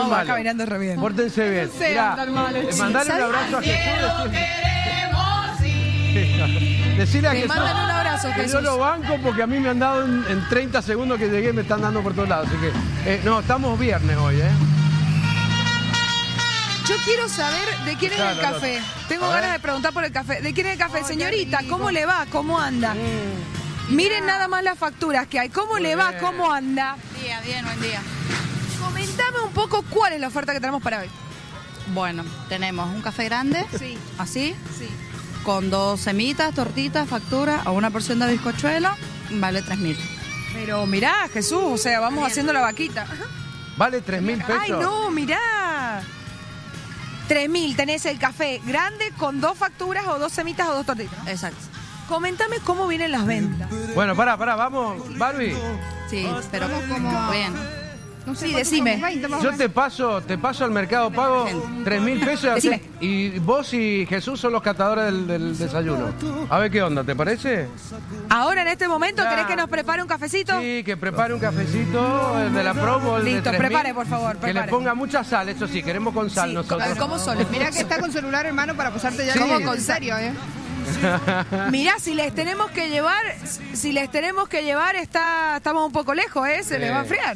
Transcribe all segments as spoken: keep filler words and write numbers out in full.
no, malos. va caminando re bien. Pórtense bien. No sé, Mirá, andar mal, eh, chicos. mandale un abrazo a Jesús. Decirle a Te Jesús mandan un abrazo, que Jesús. yo lo banco porque a mí me han dado en, en treinta segundos que llegué, me están dando por todos lados. Así que, eh, no, estamos viernes hoy, ¿eh? Yo quiero saber de quién es Claro, el café. Tengo A ganas ver. de preguntar por el café. ¿De quién es el café? Señorita, ¿cómo le va? ¿Cómo anda? Miren nada más las facturas que hay. ¿Cómo Muy le va? bien. ¿Cómo anda? Día, bien, buen día. Comentame un poco cuál es la oferta que tenemos para hoy. Bueno, tenemos un café grande, Sí, así, sí. con dos semitas, tortitas, factura o una porción de bizcochuelo, vale tres mil. Pero mirá, Jesús, o sea, vamos haciendo la vaquita. Vale tres mil pesos. Ay, no, mirá. tres mil, tenés el café grande con dos facturas o dos semitas o dos tortitas. Exacto. Comentame cómo vienen las ventas. Bueno, pará, pará, vamos, Barbie. Sí, pero como- bien. No sé Sí, cuánto decime. somos, veinte más o Yo menos. te paso, te paso al Mercado Pago tres mil pesos Decime. y vos y Jesús son los catadores del, del desayuno. A ver qué onda, ¿te parece? Ahora, en este momento, Ya. ¿querés que nos prepare un cafecito? Sí, que prepare un cafecito, el de la promo, el de Listo, tres mil. prepare, por favor, Que prepare. le ponga mucha sal, eso sí, queremos con sal Sí, nosotros. ¿cómo son? Mirá que está con celular, hermano, para pasarte ya. Sí. ¿Cómo? Con Con serio, ¿eh? Mirá, si les tenemos que llevar, si les tenemos que llevar, está, estamos un poco lejos, ¿eh? Se Sí. les va a enfriar.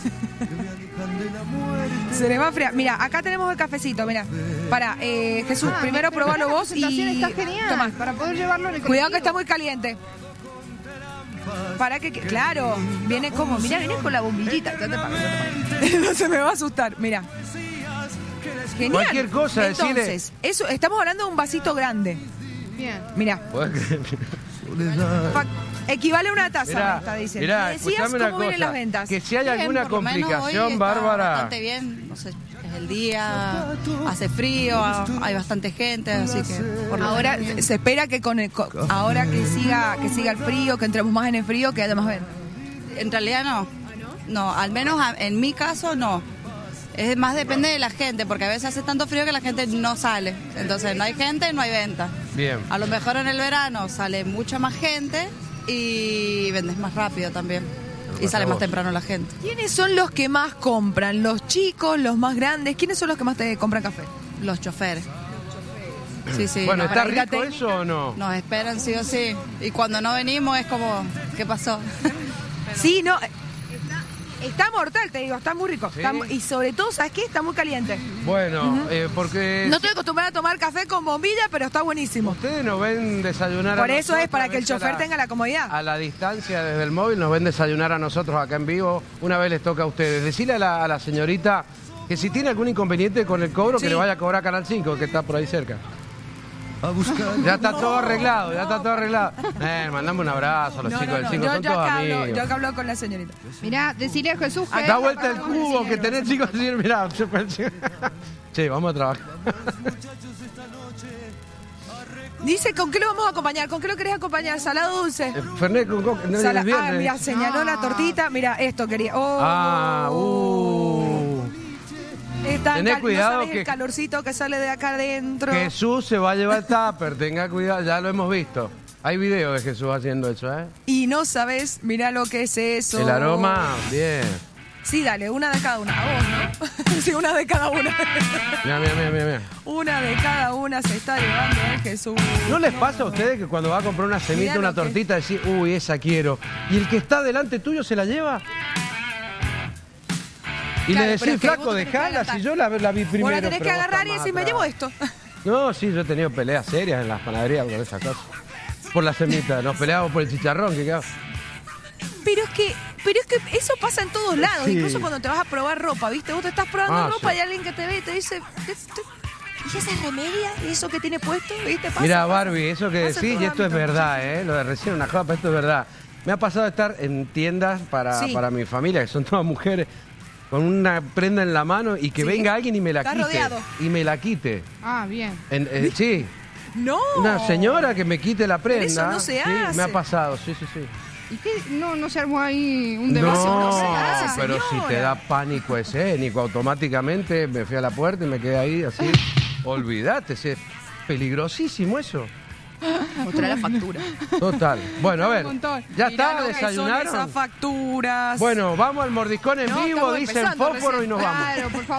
Se les va a enfriar. Mira, acá tenemos el cafecito, mira. Para, eh, Jesús, Ah, primero pero probalo la vos y... presentación está genial. Tomá. Para poder llevarlo en el Cuidado que está colectivo. muy caliente. Para que, que- claro, viene como, mira, viene con la bombillita. Ya te pago, ya te pago. No se me va a asustar, mira. Genial. Cualquier cosa, decile. Entonces, eso, estamos hablando de un vasito grande. Bien. Mira, ¿Podés creer? fa- equivale a una taza, Mirá, me está diciendo. mirá, Me decías escuchame una cómo vienen cosa, las ventas. que si hay Bien, alguna por lo menos hoy complicación, está Bárbara. bastante bien, no sé, es el día, hace frío, hay bastante gente, así que por lo Ahora menos- se espera que con el, co- ahora que siga que siga el frío, que entremos más en el frío, que haya más ventas. En realidad no. No, al menos a- en mi caso no. Es más depende de la gente, porque a veces hace tanto frío que la gente no sale. Entonces no hay gente, no hay venta. Bien. A lo mejor en el verano sale mucha más gente y vendes más rápido también. Y sale más temprano la gente. ¿Quiénes son los que más compran? ¿Los chicos, los más grandes? ¿Quiénes son los que más te compran café? Los choferes. Sí, sí. Bueno, nos- ¿está para ir a rico técnica. eso o no? Nos esperan sí o sí. Y cuando no venimos es como, ¿qué pasó? Sí, no. eh, Está, está mortal, te digo, está muy rico. Sí. Está mu- y sobre todo, ¿sabes qué? Está muy caliente. Bueno, eh, porque No estoy acostumbrada a tomar café con bombilla, pero está buenísimo. ustedes nos ven desayunar a Por eso nosotros, es, para a que el veces a chofer la- tenga la comodidad. A la distancia desde el móvil nos ven desayunar a nosotros acá en vivo. Una vez les toca a ustedes. Decirle a la, a la señorita que si tiene algún inconveniente con el cobro, Sí. que le vaya a cobrar a Canal cinco, que está por ahí cerca. Ya está todo arreglado, ya está todo arreglado. Eh, mandame un abrazo a los No, chicos no, del no. cinco, Yo, son yo todos acá hablo, amigos. yo acá hablo con la señorita. Mirá, decirle a Jesús que... Da vuelta el cubo que tenés, chicos. Así, mirá, se parece- Che, vamos a trabajar. Dice, ¿con qué lo vamos a acompañar? ¿Con qué lo querés acompañar? ¿Salado o dulce? Eh, Fernet con coca, no, Sala- el viernes. ah, mira, señaló la tortita. Mira, esto quería. Oh, Ah, uh. es tan Tené cal- cuidado no sabes que- el calorcito que sale de acá adentro. Jesús se va a llevar tupper, tenga cuidado, ya lo hemos visto. Hay video de Jesús haciendo eso, ¿eh? Y no sabes, mira lo que es eso. El aroma, bien. Sí, dale, una de cada una. A vos, ¿no? Sí, una de cada una. Mira, mira, mira, mira, mira. Una de cada una se está llevando, ¿eh, Jesús? ¿No les pasa a ustedes que cuando va a comprar una semita, Mirá una lo que- tortita, decís, uy, esa quiero? ¿Y el que está delante tuyo se la lleva? Y Claro, le pero es decís, que flaco, vos tenés que dejala, adelantar. si yo la, la vi primero. Vos la tenés que pero vos agarrar y estás decir, más me llevo atrás". esto. No, sí, yo he tenido peleas serias en las panaderías con esas cosas. Por la semita, nos peleábamos por el chicharrón que quedaba. Pero es que, pero es que eso pasa en todos lados, Sí. incluso cuando te vas a probar ropa, ¿viste? Vos te estás probando Ah, ropa sí. y alguien que te ve y te dice, ¿qué- qué- ¿y esa remedia? ¿Y eso que tiene puesto? ¿Viste? Pasa, Mira, pasa. Barbie, eso que Pasa en decís, y todo esto es ámbito. verdad, ¿eh? Lo de recién una japa, esto es verdad. Me ha pasado de estar en tiendas para, Sí. para mi familia, que son todas mujeres, con una prenda en la mano y que Sí. venga alguien y me la Estás quite. rodeado. Y me la quite. Ah, bien. En- eh, sí, No. una señora que me quite la prenda. eso no se Sí, hace. me ha pasado, sí, sí, sí. ¿Y qué? No, no se armó ahí un debate. No, no se hace, pero si señora. te da pánico escénico, automáticamente me fui a la puerta y me quedé ahí así. Olvídate, es peligrosísimo eso. Mostrar la factura. Total. Bueno, a ver, Un montón. ya Mirá está, lo que son desayunaron. esas facturas. Bueno, vamos al mordiscón en No, vivo, estamos dicen empezando fósforo recién. y nos vamos. Claro, por favor.